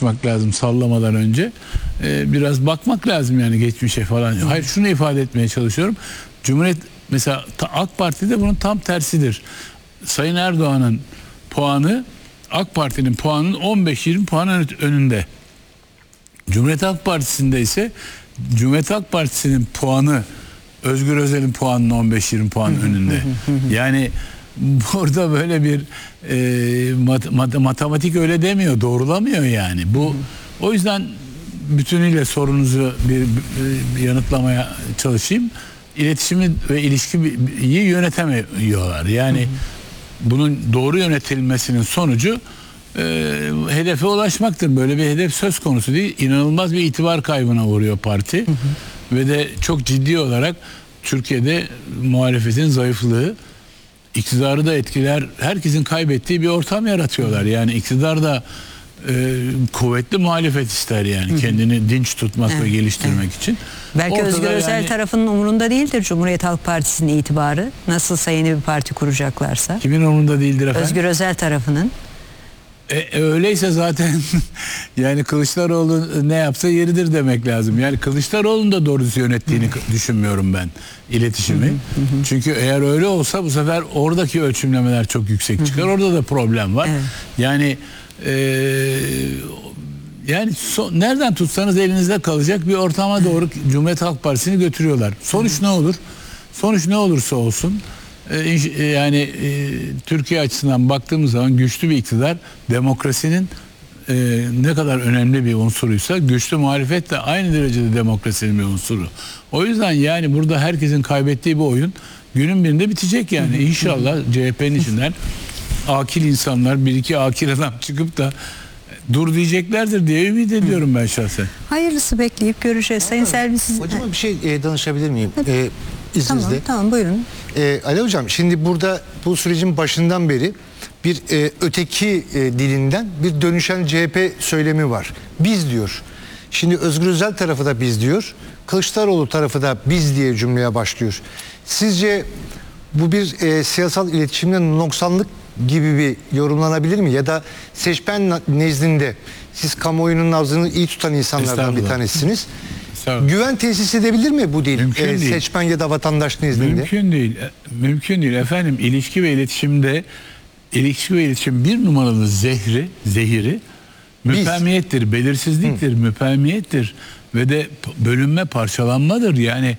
konuşmak lazım sallamadan önce. Biraz bakmak lazım yani geçmişe falan. Hayır, şunu ifade etmeye çalışıyorum. Cumhuriyet mesela AK Parti'de bunun tam tersidir. Sayın Erdoğan'ın puanı AK Parti'nin puanının 15-20 puan önünde. Cumhuriyet Halk Partisi'nde ise Cumhuriyet Halk Partisi'nin puanı Özgür Özel'in puanının 15-20 puan önünde. Yani burada böyle bir matematik öyle demiyor, doğrulamıyor yani. Bu o yüzden bütünüyle sorunuzu bir yanıtlamaya çalışayım. İletişimi ve ilişkiyi yönetemiyorlar. Yani bunun doğru yönetilmesinin sonucu hedefe ulaşmaktır. Böyle bir hedef söz konusu değil. İnanılmaz bir itibar kaybına uğruyor parti. Ve de çok ciddi olarak Türkiye'de muhalefetin zayıflığı, iktidarı da etkiler, herkesin kaybettiği bir ortam yaratıyorlar. Yani iktidar da kuvvetli muhalefet ister yani. Kendini dinç tutmak ve geliştirmek için. Belki Ortada Özgür Özel tarafının umurunda değildir Cumhuriyet Halk Partisi'nin itibarı. Nasılsa yeni bir parti kuracaklarsa. Kimin umurunda değildir efendim? Özgür Özel tarafının. Öyleyse zaten yani Kılıçdaroğlu ne yapsa yeridir demek lazım. Yani Kılıçdaroğlu'nun da doğru yönettiğini düşünmüyorum ben iletişimi. Çünkü eğer öyle olsa bu sefer oradaki ölçümlemeler çok yüksek çıkar. Orada da problem var. Yani nereden tutsanız elinizde kalacak bir ortama doğru Cumhuriyet Halk Partisi'ni götürüyorlar. Sonuç ne olur? Sonuç ne olursa olsun Türkiye açısından baktığımız zaman güçlü bir iktidar demokrasinin ne kadar önemli bir unsuruysa güçlü muhalefet de aynı derecede demokrasinin bir unsuru. O yüzden yani burada herkesin kaybettiği bu oyun günün birinde bitecek yani. İnşallah CHP'nin içinden akil insanlar, bir iki akil adam çıkıp da dur diyeceklerdir diye ümit ediyorum ben şahsen. Hayırlısı, bekleyip göreceğiz. Sayın Selvi, siz... Hocama bir şey danışabilir miyim? İzninizle. Tamam buyurun. Ali Hocam, şimdi burada bu sürecin başından beri bir öteki dilinden bir dönüşen CHP söylemi var. Biz diyor. Şimdi Özgür Özel tarafı da biz diyor. Kılıçdaroğlu tarafı da biz diye cümleye başlıyor. Sizce bu bir siyasal iletişimde noksanlık gibi bir yorumlanabilir mi? Ya da seçmen nezdinde siz kamuoyunun nabzını iyi tutan insanlardan bir tanesiniz. Güven tesis edebilir mi bu dil? Seçmen ya da vatandaş nezdinde? Mümkün değil. Mümkün değil efendim. İlişki ve iletişim bir numaralı zehiri müpemiyettir, belirsizliktir, müpemiyettir ve de bölünme, parçalanmadır. Yani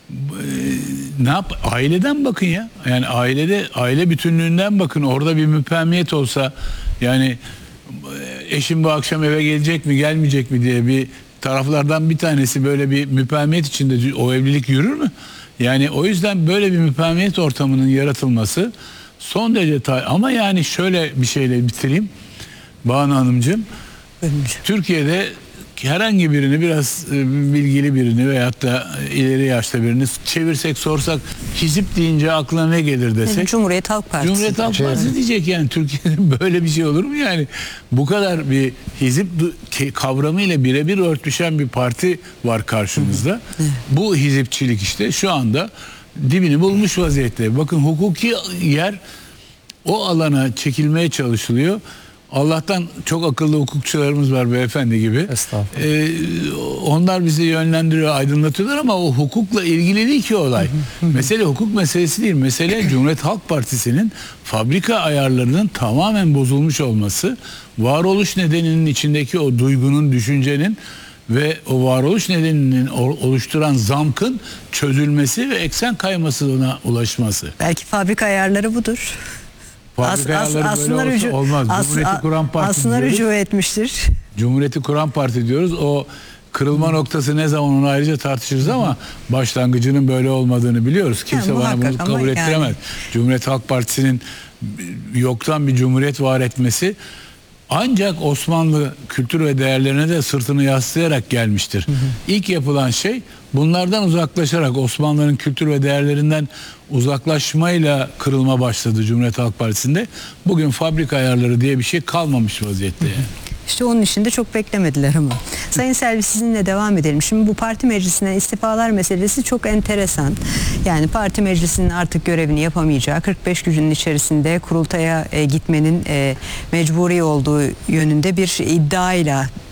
aileden bakın ya. Yani aile bütünlüğünden bakın. Orada bir müpemiyet olsa, yani eşim bu akşam eve gelecek mi, gelmeyecek mi diye bir taraflardan bir tanesi böyle bir müpemiyet içinde, o evlilik yürür mü? Yani o yüzden böyle bir müpemiyet ortamının yaratılması son derece ama yani şöyle bir şeyle bitireyim Banu Hanımcığım. Türkiye'de herhangi birini, biraz bilgili birini veyahut da ileri yaşta birini çevirsek, sorsak, hizip deyince aklına ne gelir desek. Cumhuriyet Halk Partisi. Cumhuriyet Halk Partisi diyecek yani. Türkiye'de böyle bir şey olur mu yani? Bu kadar bir hizip kavramıyla birebir örtüşen bir parti var karşımızda. Bu hizipçilik işte şu anda dibini bulmuş vaziyette. Bakın, hukuki yer o alana çekilmeye çalışılıyor. Allah'tan çok akıllı hukukçularımız var beyefendi gibi. Onlar bizi yönlendiriyor, aydınlatıyorlar ama o hukukla ilgili değil ki olay. Mesele hukuk meselesi değil. Mesele Cumhuriyet Halk Partisi'nin fabrika ayarlarının tamamen bozulmuş olması, varoluş nedeninin içindeki o duygunun, düşüncenin ve o varoluş nedeninin oluşturan zamkın çözülmesi ve eksen kaymasına ulaşması. Belki fabrika ayarları budur. Aslında olmaz. Cumhuriyeti kuran parti aslında rücu etmiştir. Cumhuriyeti kuran parti diyoruz. O kırılma noktası ne zaman, onu ayrıca tartışırız ama başlangıcının böyle olmadığını biliyoruz. Kimse bana bunu kabul ettiremez. Yani. Cumhuriyet Halk Partisi'nin yoktan bir cumhuriyet var etmesi ancak Osmanlı kültür ve değerlerine de sırtını yaslayarak gelmiştir. İlk yapılan şey bunlardan uzaklaşarak, Osmanlı'nın kültür ve değerlerinden uzaklaşmayla kırılma başladı Cumhuriyet Halk Partisi'nde. Bugün fabrika ayarları diye bir şey kalmamış vaziyette yani. İşte onun için de çok beklemediler ama. Sayın Selvi, sizinle devam edelim. Şimdi bu parti meclisinden istifalar meselesi çok enteresan. Yani parti meclisinin artık görevini yapamayacağı, 45 gücünün içerisinde kurultaya gitmenin mecburi olduğu yönünde bir iddiayla